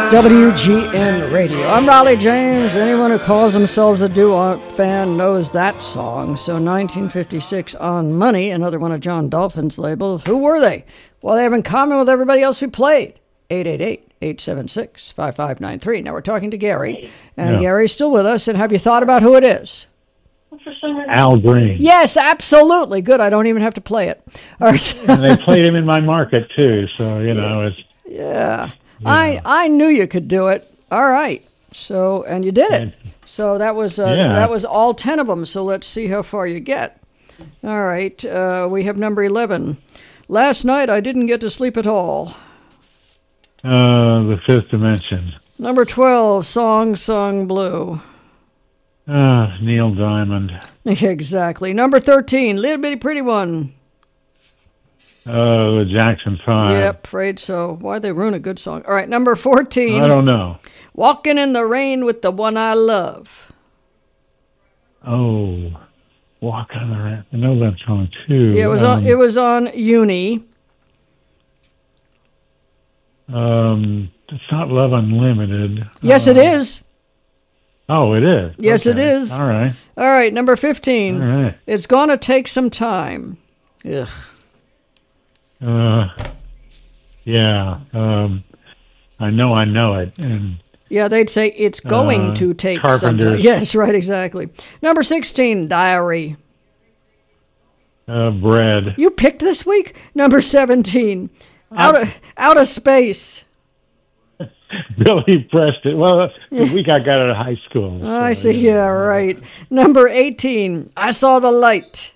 WGN Radio. I'm Raleigh James. Anyone who calls themselves a doo-wop fan knows that song. So 1956 on Money, another one of John Dolphin's labels. Who were they? Well, they have in common with everybody else who played. 888-876-5593. Now we're talking to Gary. And Gary's still with us. And have you thought about who it is? Al Green. Yes, absolutely. Good. I don't even have to play it. All right. And they played him in my market, too. So, you know, it's... Yeah. I knew you could do it. All right. So, and you did it. So that was all 10 of them. So let's see how far you get. All right. We have number 11. Last night I didn't get to sleep at all. The Fifth Dimension. Number 12. Song Sung Blue. Neil Diamond. Exactly. Number 13. Little Bitty Pretty One. The Jackson 5. Yep, afraid so. Why'd they ruin a good song? All right, number 14. I don't know. Walking in the Rain with the One I Love. Oh, Walk on the Rain. I know that song, too. Yeah, it was on Uni. It's not Love Unlimited. Yes, it is. Oh, it is? Yes, okay. It is. All right. All right, number 15. All right. It's Gonna Take Some Time. Ugh. Yeah. I know it. And yeah, they'd say it's going to take some time. Yes, right, exactly. Number 16, Diary. Bread. You picked this week? Number 17, Out of Space. Billy Preston. Well, the week I got out of high school. So, I see, yeah, right. Number 18, I Saw the Light.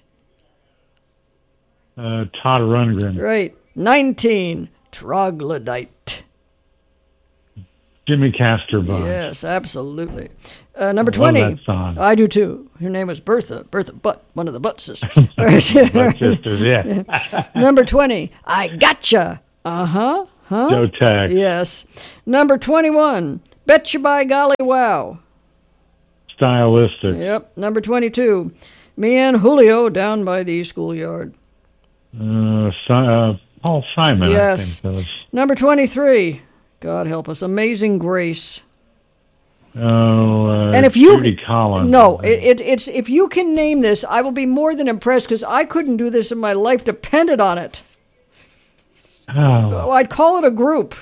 Todd Rundgren. Right. 19, Troglodyte. Jimmy Casterbox. Yes, absolutely. Number 20. I love that song. I do too. Her name was Bertha Butt, one of the Butt sisters. Butt sisters, yeah. Number 20, I Gotcha. Uh-huh. Huh? Joe Tex. Yes. Number 21, Betcha by Golly Wow. Stylistic. Yep. Number 22, Me and Julio Down by the Schoolyard. Paul Simon, yes. I think that was. Number 23, God help us, Amazing Grace. And if you Judy Collins. No, it's if you can name this, I will be more than impressed because I couldn't do this and my life depended on it. Oh. I'd call it a group.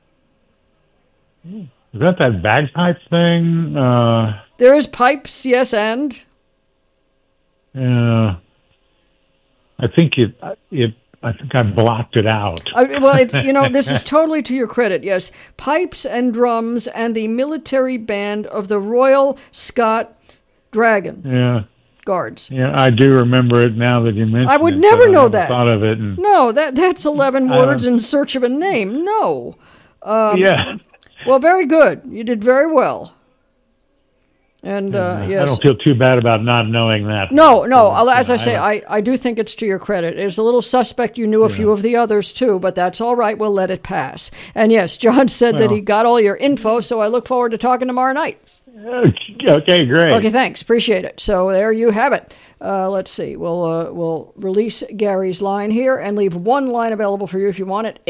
Is that bagpipe thing? There is pipes, yes, and. Yeah. I think I think I blocked it out. This is totally to your credit. Yes, pipes and drums and the military band of the Royal Scot Dragon Guards. Yeah, I do remember it now that you mentioned it. I would never know that. Thought of it. No, that's 11 words in search of a name. No. Yeah. Well, very good. You did very well. And yes. I don't feel too bad about not knowing that. No. As I say, I do think it's to your credit. It's a little suspect you knew a few of the others, too, but that's all right. We'll let it pass. And yes, John said that he got all your info, so I look forward to talking tomorrow night. Okay, great. Okay, thanks. Appreciate it. So there you have it. Let's see. We'll release Gary's line here and leave one line available for you if you want it,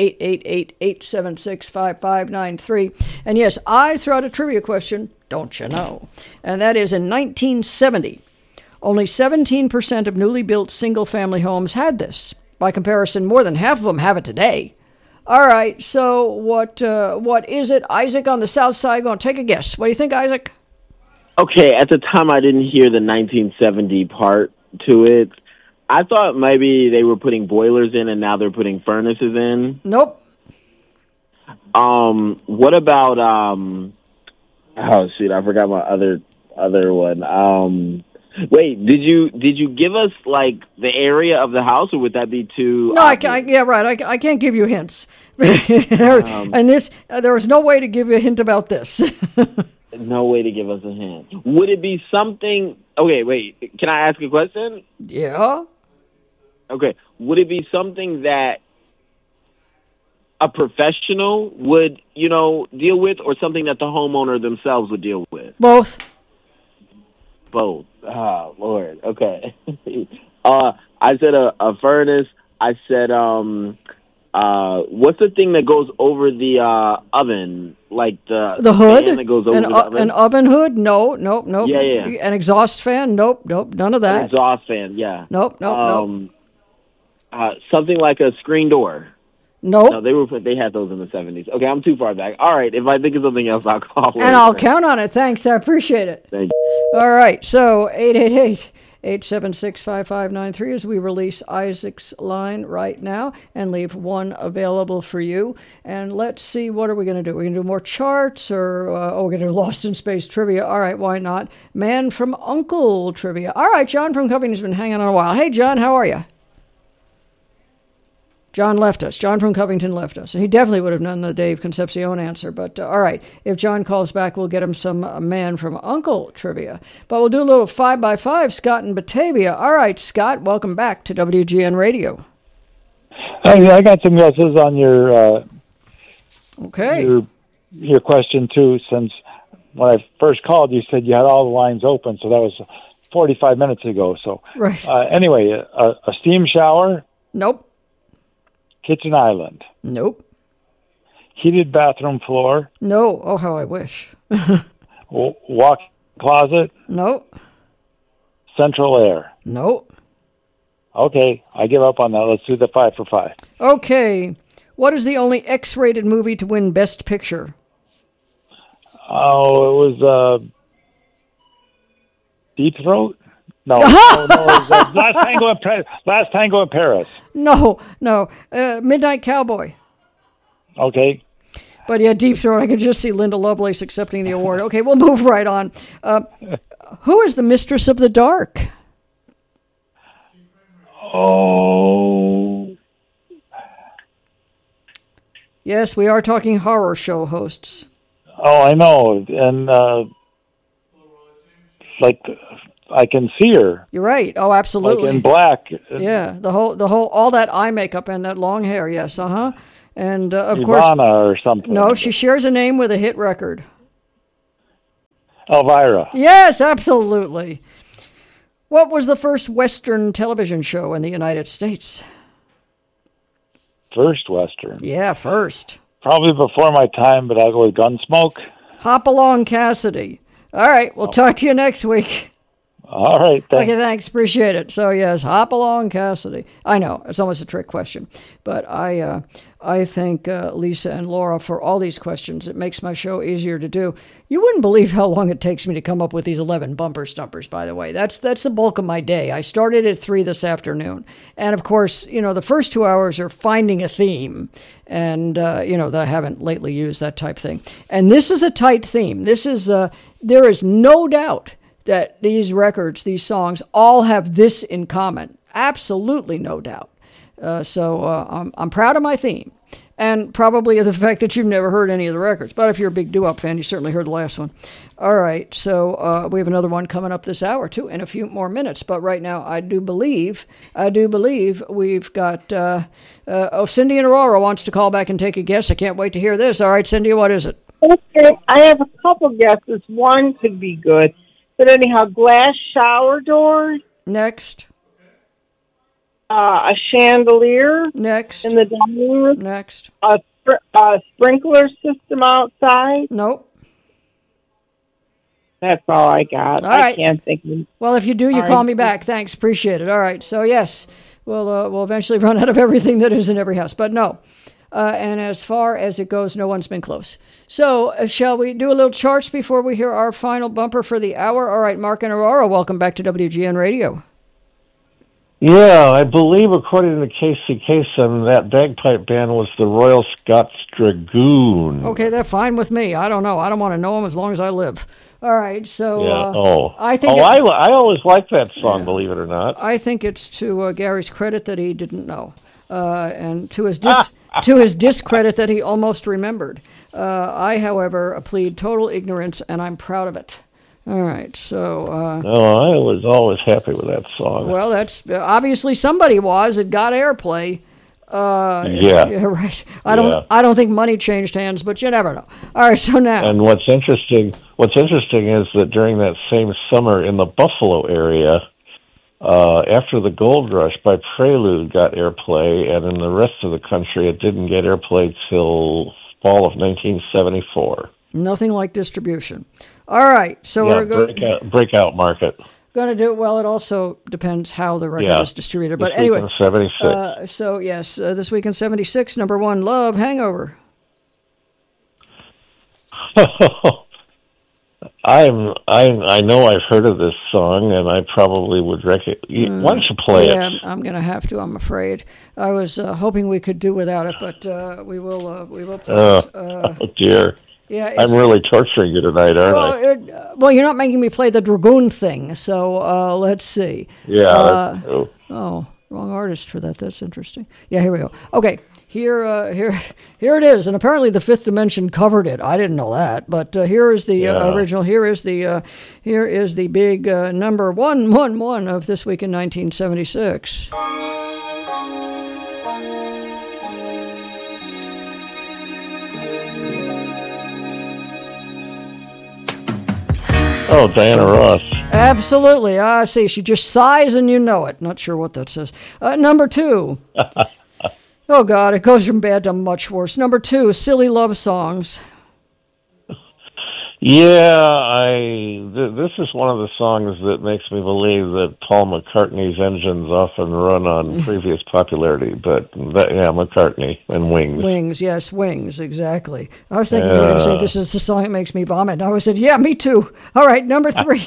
888-876-5593. And yes, I threw out a trivia question, don't you know? And that is in 1970, only 17% of newly built single-family homes had this. By comparison, more than half of them have it today. All right, so what is it? Isaac on the south side, going to take a guess. What do you think, Isaac? Okay, at the time I didn't hear the 1970 part to it. I thought maybe they were putting boilers in and now they're putting furnaces in. Nope. What about oh shoot, I forgot my other one. Wait, did you give us like the area of the house, or would that be too? No, I can't give you hints. And there was no way to give you a hint about this. No way to give us a hint. Would it be something? Okay, wait. Can I ask a question? Yeah. Okay. Would it be something that a professional would, deal with, or something that the homeowner themselves would deal with? Both. Both. Oh, Lord. Okay. I said a furnace. I said what's the thing that goes over the oven? Like the hood fan that goes over the oven? An oven hood? No. Yeah. An exhaust fan? Nope. None of that. An exhaust fan, yeah. Nope. Something like a screen door. Nope. No, they had those in the 70s. Okay, I'm too far back. All right, if I think of something else, I'll call. And I'll count on it. Thanks, I appreciate it. Thank you. All right, so 888-876-5593 as we release Isaac's line right now and leave one available for you. And let's see, what are we going to do? We're going to do more charts, or we're going to do Lost in Space trivia. All right, why not? Man from U.N.C.L.E. trivia. All right, John from Covington's been hanging on a while. Hey, John, how are you? John left us. John from Covington left us. And he definitely would have known the Dave Concepcion answer. But all right, if John calls back, we'll get him some Man from U.N.C.L.E. trivia. But we'll do a little 5x5, Scott in Batavia. All right, Scott, welcome back to WGN Radio. Hey, I got some guesses on your your question, too, since when I first called, you said you had all the lines open, so that was 45 minutes ago. So right. Anyway, a steam shower? Nope. Kitchen island? Nope. Heated bathroom floor? No. Oh, how I wish. Walk closet? Nope. Central air? Nope. Okay, I give up on that. Let's do the 5 for 5. Okay. What is the only X-rated movie to win Best Picture? Oh, it was Deep Throat? No, it was Last Tango in Paris. No. Midnight Cowboy. Okay. But yeah, Deep Throat, I could just see Linda Lovelace accepting the award. Okay, we'll move right on. Who is the Mistress of the Dark? Oh. Yes, we are talking horror show hosts. Oh, I know. And, I can see her. You're right. Oh, absolutely. Like in black. Yeah, the whole, all that eye makeup and that long hair. Yes, And of Ivana course, or something. No, she shares a name with a hit record. Elvira. Yes, absolutely. What was the first Western television show in the United States? First Western. Yeah, first. Probably before my time, but I'll go with Gunsmoke. Hopalong Cassidy. All right, we'll talk to you next week. All right, thanks. Okay, thanks. Appreciate it. So, yes, Hopalong Cassidy. I know, it's almost a trick question. But I thank Lisa and Laura for all these questions. It makes my show easier to do. You wouldn't believe how long it takes me to come up with these 11 bumper stumpers, by the way. That's the bulk of my day. I started at 3 this afternoon. And, of course, the first 2 hours are finding a theme. And, that I haven't lately used, that type thing. And this is a tight theme. This is, there is no doubt that these records, these songs, all have this in common. Absolutely no doubt. So I'm proud of my theme. And probably of the fact that you've never heard any of the records. But if you're a big doo-wop fan, you certainly heard the last one. All right, so we have another one coming up this hour, too, in a few more minutes. But right now, I do believe we've got... Cindy in Aurora wants to call back and take a guess. I can't wait to hear this. All right, Cindy, what is it? Okay, I have a couple guesses. One could be good. But anyhow, glass shower door. Next. A chandelier. Next. In the dining room. Next. A sprinkler system outside. Nope. That's all I got. All right. I can't think of. Well, if you do, you call me back. Thanks. Appreciate it. All right. So, yes, we'll eventually run out of everything that is in every house. But no. And as far as it goes, no one's been close. So, shall we do a little charts before we hear our final bumper for the hour? All right, Mark and Aurora, welcome back to WGN Radio. Yeah, I believe, according to Casey Kasem, that bagpipe band was the Royal Scots Dragoon. Okay, they're fine with me. I don't know. I don't want to know them as long as I live. All right, so I think I always liked that song, believe it or not. I think it's to Gary's credit that he didn't know, and to his discredit that he almost remembered. I, however, plead total ignorance, and I'm proud of it. All right, so... I was always happy with that song. Well, that's... obviously somebody was. It got airplay. Yeah, right. I don't think money changed hands, but you never know. All right, so now... And what's interesting is that during that same summer in the Buffalo area, After the Gold Rush by Prelude got airplay, and in the rest of the country it didn't get airplay till fall of 1974. Nothing like distribution. All right, so we're going breakout market. Going to do it. Well, it also depends how the record is distributed. But anyway, Week in 76. So yes, this week in 76, number one, Love Hangover. I know I've heard of this song, and I probably would recognize. Why don't you play it? Yeah, I'm going to have to. I'm afraid. I was hoping we could do without it, but we will. We will play it. Oh dear. Yeah, I'm really torturing you tonight, aren't I? Well, you're not making me play the Dragoon thing, so let's see. Yeah. Oh, wrong artist for that. That's interesting. Yeah, here we go. Okay, here it is, and apparently the Fifth Dimension covered it. I didn't know that, but here is the original. Here is the big number 111 of This Week in 1976. Oh, Diana Ross. Absolutely. I see. She just sighs and you know it. Not sure what that says. Number 2. Oh, God. It goes from bad to much worse. Number 2, Silly Love Songs. Yeah, this is one of the songs that makes me believe that Paul McCartney's engines often run on previous popularity, but McCartney and Wings. Wings, yes, Wings, exactly. I was thinking you were going to say, this is the song that makes me vomit. And I said, yeah, me too. All right, number 3.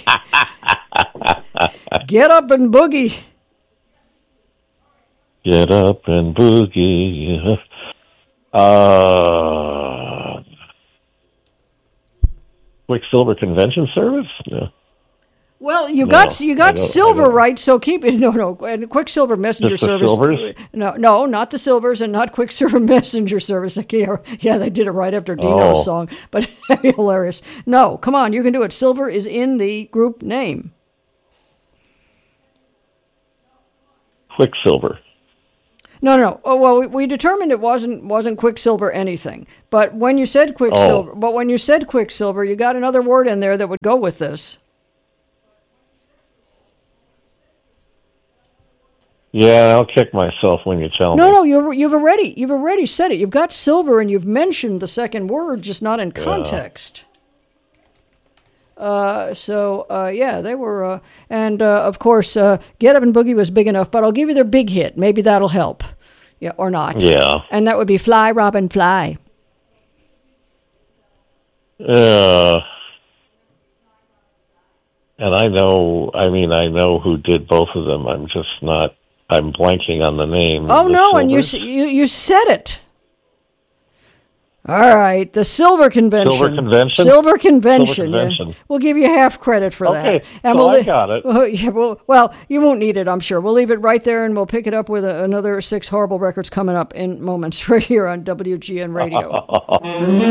Get Up and Boogie. Get Up and Boogie. Quicksilver Convention Service? No. Well, you got Silver right, so keep it. No, and Quicksilver Messenger Just the Service. Silvers? No, not the Silvers, and not Quicksilver Messenger Service. Yeah, they did it right after Dino's song, but hilarious. No, come on, you can do it. Silver is in the group name. Quicksilver. No. Oh, well, we determined it wasn't Quicksilver anything. But when you said Quicksilver, you got another word in there that would go with this. Yeah, I'll kick myself when you tell me. No, you've already said it. You've got silver, and you've mentioned the second word, just not in context. Yeah, they were, and of course, Get Up and Boogie was big enough, but I'll give you their big hit. Maybe that'll help. Yeah, or not. Yeah. And that would be Fly, Robin, Fly. And I know who did both of them. I'm blanking on the name. Oh, no, and you said it. All right, the Silver Convention. Silver Convention. Yeah. We'll give you half credit for that. Okay, so I got it. Well, you won't need it, I'm sure. We'll leave it right there, and we'll pick it up with another 6 horrible records coming up in moments right here on WGN Radio.